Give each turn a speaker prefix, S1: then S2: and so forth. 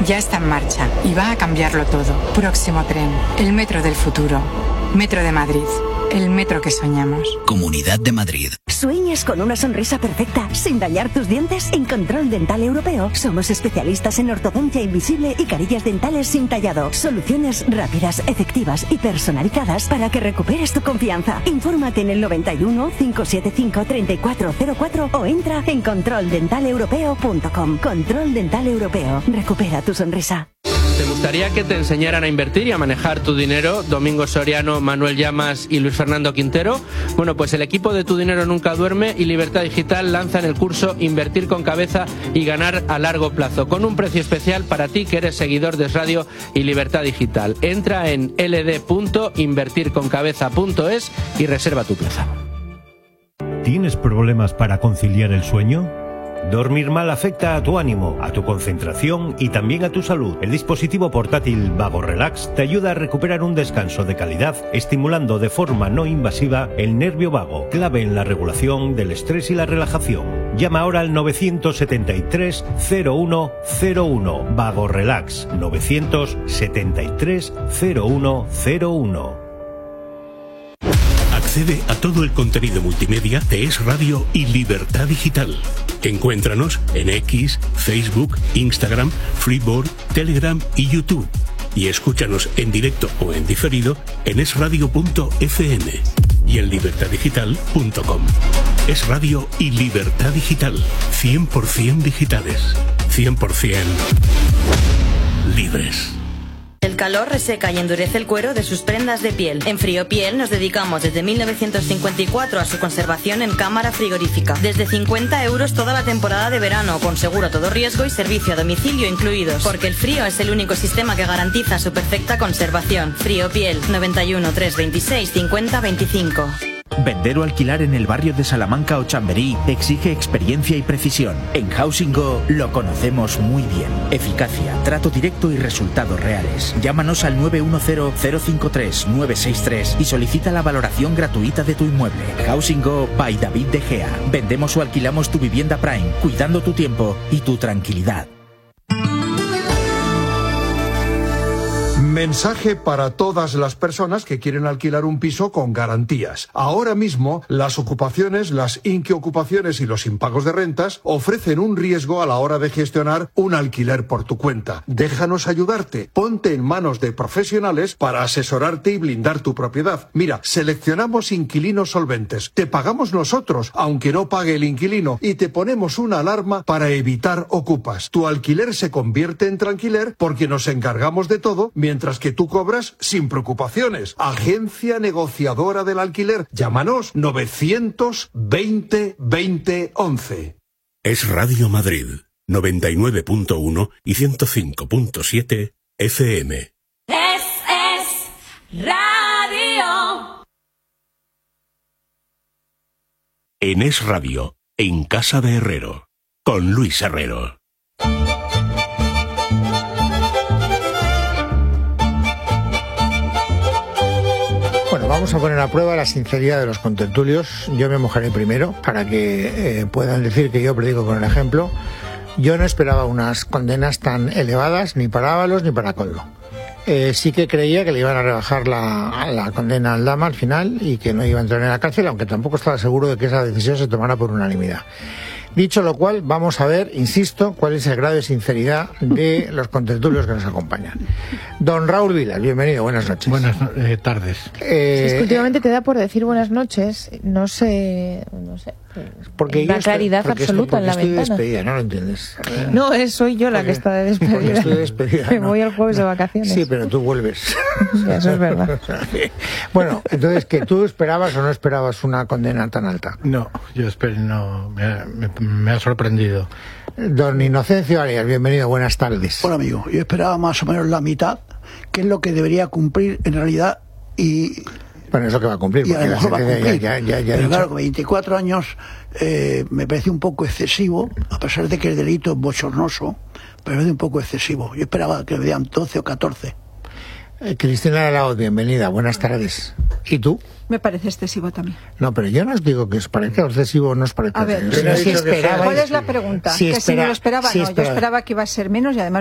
S1: Ya está en marcha y va a cambiarlo todo. Próximo tren, el metro del futuro. Metro de Madrid, el metro que soñamos.
S2: Comunidad de Madrid.
S3: ¿Sueñas con una sonrisa perfecta sin dañar tus dientes? En Control Dental Europeo somos especialistas en ortodoncia invisible y carillas dentales sin tallado. Soluciones rápidas, efectivas y personalizadas para que recuperes tu confianza. Infórmate en el 91 575 3404 o entra en controldentaleuropeo.com. Control Dental Europeo. Recupera tu sonrisa.
S4: ¿Te gustaría que te enseñaran a invertir y a manejar tu dinero? Domingo Soriano, Manuel Llamas y Luis Fernando Quintero. Bueno, pues el equipo de Tu Dinero Nunca Duerme y Libertad Digital lanzan el curso Invertir con Cabeza y Ganar a Largo Plazo, con un precio especial para ti que eres seguidor de Es Radio y Libertad Digital. Entra en ld.invertirconcabeza.es y reserva tu plaza.
S5: ¿Tienes problemas para conciliar el sueño? Dormir mal afecta a tu ánimo, a tu concentración y también a tu salud. El dispositivo portátil Vago Relax te ayuda a recuperar un descanso de calidad, estimulando de forma no invasiva el nervio vago, clave en la regulación del estrés y la relajación. Llama ahora al 973 0101. Vago Relax 973 0101.
S6: Accede a todo el contenido multimedia de Es Radio y Libertad Digital. Encuéntranos en X, Facebook, Instagram, Freeboard, Telegram y YouTube. Y escúchanos en directo o en diferido en esradio.fm y en libertaddigital.com. Es Radio y Libertad Digital. 100% digitales. 100% libres.
S7: El calor reseca y endurece el cuero de sus prendas de piel. En Friopiel nos dedicamos desde 1954 a su conservación en cámara frigorífica. Desde 50 € toda la temporada de verano, con seguro a todo riesgo y servicio a domicilio incluidos. Porque el frío es el único sistema que garantiza su perfecta conservación. Friopiel, 91 326 50 25.
S8: Vender o alquilar en el barrio de Salamanca o Chamberí exige experiencia y precisión. En Housing Go lo conocemos muy bien. Eficacia, trato directo y resultados reales. Llámanos al 910-053-963 y solicita la valoración gratuita de tu inmueble. Housing Go by David De Gea. Vendemos o alquilamos tu vivienda Prime, cuidando tu tiempo y tu tranquilidad.
S9: Mensaje para todas las personas que quieren alquilar un piso con garantías. Ahora mismo, las ocupaciones, las inquiocupaciones y los impagos de rentas ofrecen un riesgo a la hora de gestionar un alquiler por tu cuenta. Déjanos ayudarte. Ponte en manos de profesionales para asesorarte y blindar tu propiedad. Mira, seleccionamos inquilinos solventes. Te pagamos nosotros, aunque no pague el inquilino, y te ponemos una alarma para evitar ocupas. Tu alquiler se convierte en tranquiler porque nos encargamos de todo, mientras que tú cobras sin preocupaciones. Agencia negociadora del alquiler. Llámanos 920 20 11.
S6: Es Radio Madrid, 99.1 y 105.7 FM.
S10: Es Radio.
S6: En Es Radio, en Casa de Herrero, con Luis Herrero.
S11: Bueno, vamos a poner a prueba la sinceridad de los contertulios. Yo me mojaré primero para que puedan decir que yo predico con el ejemplo. Yo no esperaba unas condenas tan elevadas ni para Ábalos ni para Koldo. Sí que creía que le iban a rebajar la condena a Aldama al final y que no iba a entrar en la cárcel, aunque tampoco estaba seguro de que esa decisión se tomara por unanimidad. Dicho lo cual, vamos a ver, insisto, cuál es el grado de sinceridad de los contertulios que nos acompañan. Don Raúl Vilas, bienvenido, buenas noches.
S12: Buenas tardes.
S13: Es que últimamente te da por decir buenas noches, no sé.
S11: Porque
S13: una claridad absoluta en la
S11: estoy
S13: ventana.
S11: Despedida, ¿no lo entiendes?
S13: No, soy yo la que está de despedida.
S11: Estoy despedida.
S13: Me voy el jueves de vacaciones.
S11: Sí, pero tú vuelves.
S13: Eso es verdad.
S11: Bueno, entonces, ¿que tú esperabas o no esperabas una condena tan alta?
S12: No, yo espero, no, me ha sorprendido.
S11: Don Inocencio Arias, bienvenido, buenas tardes.
S14: Hola amigo, yo esperaba más o menos la mitad, que es lo que debería cumplir en realidad y...
S11: Bueno, es lo que va a cumplir.
S14: Y a lo mejor va a cumplir. Pero claro, con 24 años me parece un poco excesivo, a pesar de que el delito es bochornoso, pero me parece un poco excesivo. Yo esperaba que me dieran 12 o 14.
S11: Cristina Laoz, bienvenida, buenas tardes. ¿Y tú?
S15: Me parece excesivo también.
S11: No, pero yo no os digo que os parezca excesivo o no os parezca.
S15: A ver, ¿cuál es la pregunta? Si me lo esperaba, no, yo esperaba que iba a ser menos y además